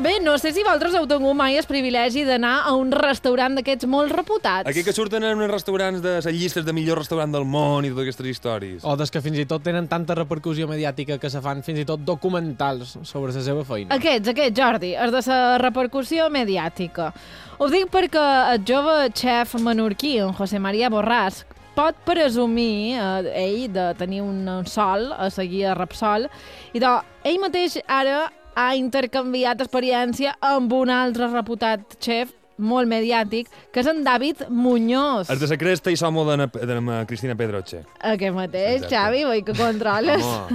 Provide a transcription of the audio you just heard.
Bé, no sé si vosaltres heu tingut mai el privilegi d'anar a un restaurant d'aquests molt reputats. Aquí que surten en uns restaurants de les llistes de millor restaurant del món i totes aquestes històries. O des que fins i tot tenen tanta repercussió mediàtica que se fan fins i tot documentals sobre la seva feina. Aquests, Jordi, els de la repercussió mediàtica. Ho dic perquè el jove xef menorquí, en José María Borràs, pot presumir ell de tenir un sol a seguir a Repsol i ell mateix ara ha intercanviat experiència amb un altre reputat xef molt mediàtic, que és en David Muñoz. Els de la cresta i som de Cristina Pedroche. Aquest mateix, Exacte. Xavi, vull que controles. Home.